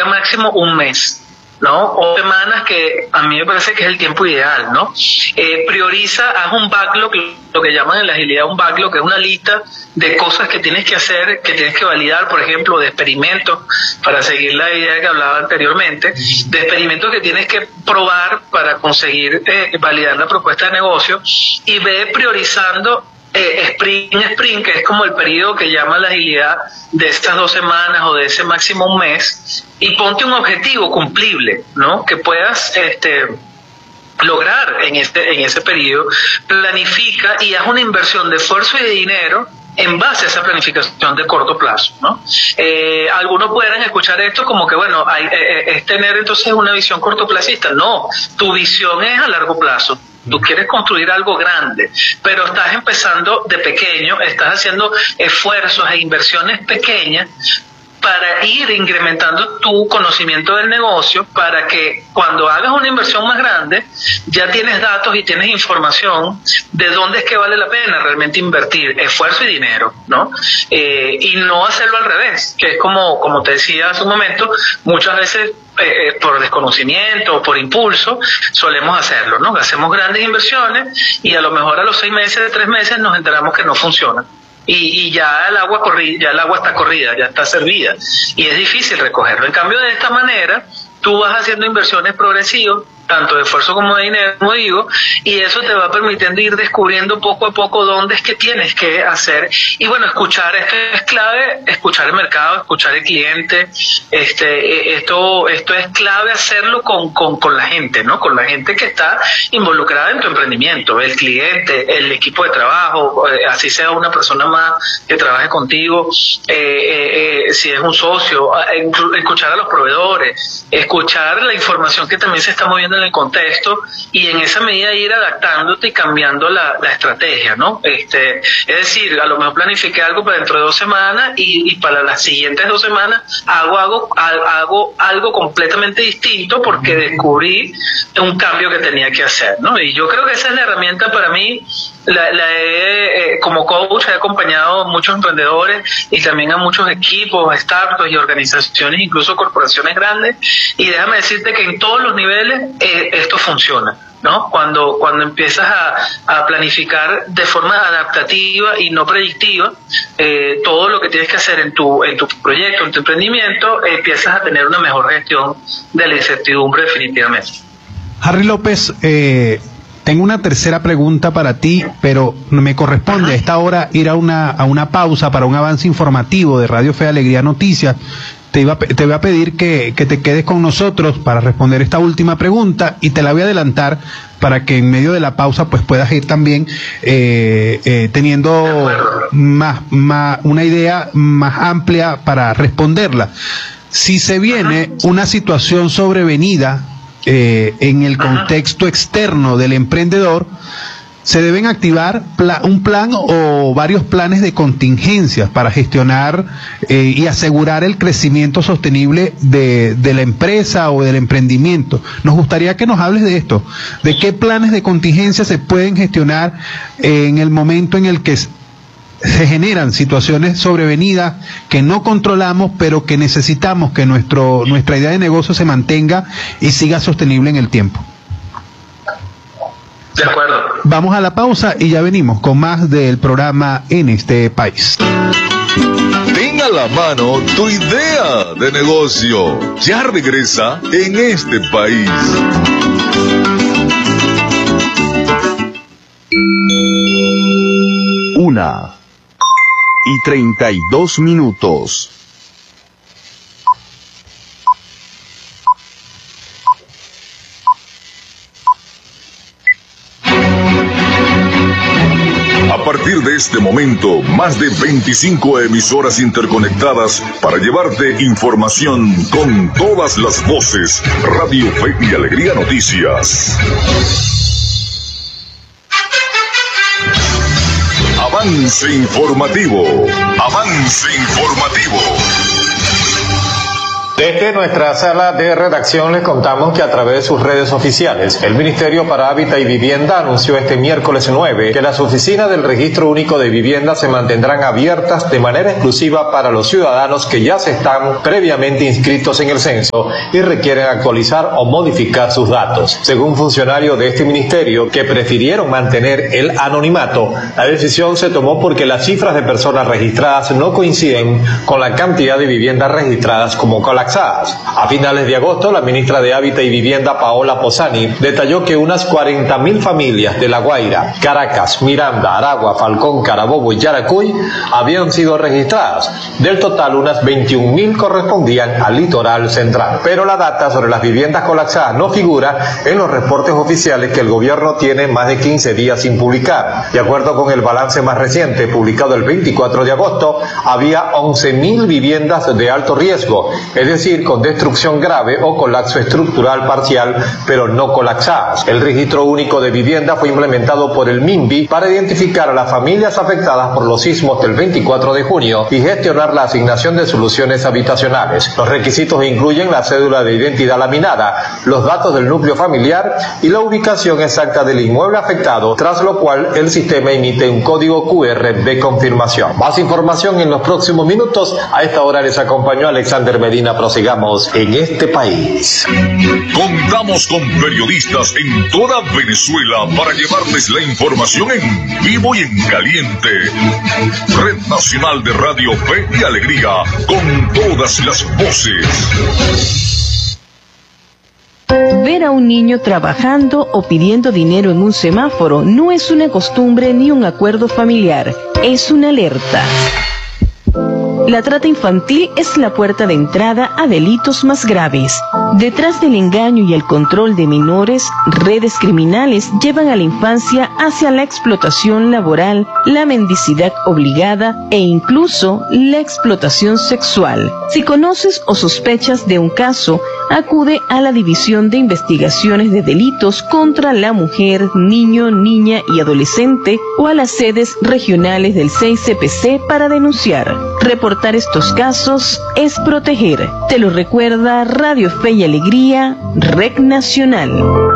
planifica máximo un mes, ¿no? O semanas, que a mí me parece que es el tiempo ideal, ¿no? Prioriza, haz un backlog, lo que llaman en la agilidad un backlog, que es una lista de cosas que tienes que hacer, que tienes que validar, por ejemplo, de experimentos, para seguir la idea que hablaba anteriormente, de experimentos que tienes que probar para conseguir validar la propuesta de negocio, y ve priorizando sprint, que es como el periodo que llama la agilidad, de estas 2 semanas o de ese máximo un mes, y ponte un objetivo cumplible, ¿no? Que puedas lograr en ese periodo. Planifica y haz una inversión de esfuerzo y de dinero en base a esa planificación de corto plazo, ¿no? Algunos pueden escuchar esto como que, bueno, es tener entonces una visión cortoplacista. No, tu visión es a largo plazo. Tú quieres construir algo grande, pero estás empezando de pequeño, estás haciendo esfuerzos e inversiones pequeñas para ir incrementando tu conocimiento del negocio, para que cuando hagas una inversión más grande ya tienes datos y tienes información de dónde es que vale la pena realmente invertir esfuerzo y dinero, ¿no? Y no hacerlo al revés, que es como te decía hace un momento, muchas veces por desconocimiento o por impulso solemos hacerlo, ¿no? Hacemos grandes inversiones y a lo mejor a los 6 meses, 3 meses nos enteramos que no funciona. Y ya el agua está corrida, ya está servida, y es difícil recogerlo. En cambio, de esta manera tú vas haciendo inversiones progresivas, tanto de esfuerzo como de dinero, como digo, y eso te va permitiendo ir descubriendo poco a poco dónde es que tienes que hacer. Y bueno, escuchar, esto es clave, escuchar el mercado, escuchar el cliente, esto es clave hacerlo con la gente, ¿no? Con la gente que está involucrada en tu emprendimiento, el cliente, el equipo de trabajo, así sea una persona más que trabaje contigo, si es un socio, escuchar a los proveedores, escuchar la información que también se está moviendo en el contexto, y en esa medida ir adaptándote y cambiando la estrategia, ¿no? Es decir, a lo mejor planifiqué algo para dentro de 2 semanas y para las siguientes 2 semanas hago algo completamente distinto porque descubrí un cambio que tenía que hacer, ¿no? Y yo creo que esa es la herramienta para mí. Como coach he acompañado a muchos emprendedores y también a muchos equipos, startups y organizaciones, incluso corporaciones grandes, y déjame decirte que en todos los niveles esto funciona, ¿no? Cuando empiezas a planificar de forma adaptativa y no predictiva todo lo que tienes que hacer en tu proyecto, en tu emprendimiento, empiezas a tener una mejor gestión de la incertidumbre definitivamente. Harry López, tengo una tercera pregunta para ti, pero me corresponde a esta hora ir a una pausa para un avance informativo de Radio Fe y Alegría Noticias. Te voy a pedir que te quedes con nosotros para responder esta última pregunta, y te la voy a adelantar para que en medio de la pausa pues puedas ir también teniendo una idea más amplia para responderla. Si se viene una situación sobrevenida en el contexto externo del emprendedor, se deben activar un plan o varios planes de contingencias para gestionar y asegurar el crecimiento sostenible de la empresa o del emprendimiento. Nos gustaría que nos hables de esto, de qué planes de contingencia se pueden gestionar en el momento en el que se generan situaciones sobrevenidas que no controlamos, pero que necesitamos que nuestra idea de negocio se mantenga y siga sostenible en el tiempo. De acuerdo. Vamos a la pausa y ya venimos con más del programa En este País. Ten a la mano tu idea de negocio. Ya regresa En este País. Una y 32 minutos. A partir de este momento, más de 25 emisoras interconectadas para llevarte información con todas las voces. Radio Fe y Alegría Noticias. Avance informativo. Avance informativo. Desde nuestra sala de redacción les contamos que a través de sus redes oficiales, el Ministerio para Hábitat y Vivienda anunció este miércoles 9 que las oficinas del Registro Único de Vivienda se mantendrán abiertas de manera exclusiva para los ciudadanos que ya se están previamente inscritos en el censo y requieren actualizar o modificar sus datos. Según funcionarios de este ministerio que prefirieron mantener el anonimato, la decisión se tomó porque las cifras de personas registradas no coinciden con la cantidad de viviendas registradas como colapsadas. A finales de agosto, la ministra de Hábitat y Vivienda, Paola Posani, detalló que unas 40.000 familias de La Guaira, Caracas, Miranda, Aragua, Falcón, Carabobo y Yaracuy habían sido registradas. Del total, unas 21.000 correspondían al litoral central. Pero la data sobre las viviendas colapsadas no figura en los reportes oficiales que el gobierno tiene más de 15 días sin publicar. De acuerdo con el balance más reciente, publicado el 24 de agosto, había 11.000 viviendas de alto riesgo, es decir, con destrucción grave o colapso estructural parcial, pero no colapsadas. El Registro Único de Vivienda fue implementado por el MINVI para identificar a las familias afectadas por los sismos del 24 de junio y gestionar la asignación de soluciones habitacionales. Los requisitos incluyen la cédula de identidad laminada, los datos del núcleo familiar y la ubicación exacta del inmueble afectado, tras lo cual el sistema emite un código QR de confirmación. Más información en los próximos minutos. A esta hora les acompañó Alexander Medina. Prosigamos en este país. Contamos con periodistas en toda Venezuela para llevarles la información en vivo y en caliente. Red Nacional de Radio Fe y Alegría, con todas las voces. Ver a un niño trabajando o pidiendo dinero en un semáforo no es una costumbre ni un acuerdo familiar, es una alerta. La trata infantil es la puerta de entrada a delitos más graves. Detrás del engaño y el control de menores, redes criminales llevan a la infancia hacia la explotación laboral, la mendicidad obligada e incluso la explotación sexual. Si conoces o sospechas de un caso, acude a la División de Investigaciones de Delitos contra la Mujer, Niño, Niña y Adolescente o a las sedes regionales del 6CPC para denunciar. Reportar estos casos es proteger. Te lo recuerda Radio Fe y Alegría, Red Nacional.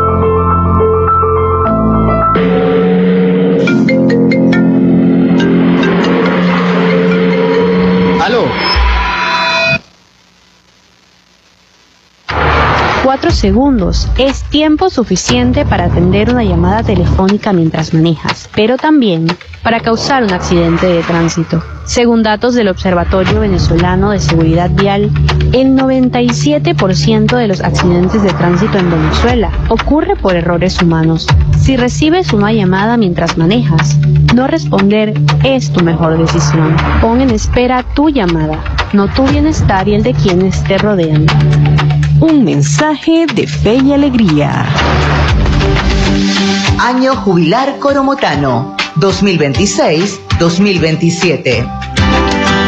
Aló. 4 segundos es tiempo suficiente para atender una llamada telefónica mientras manejas, pero también para causar un accidente de tránsito. Según datos del Observatorio Venezolano de Seguridad Vial, el 97% de los accidentes de tránsito en Venezuela ocurre por errores humanos. Si recibes una llamada mientras manejas, no responder es tu mejor decisión. Pon en espera tu llamada, no tu bienestar y el de quienes te rodean. Un mensaje de Fe y Alegría. Año Jubilar Coromotano 2026-2027.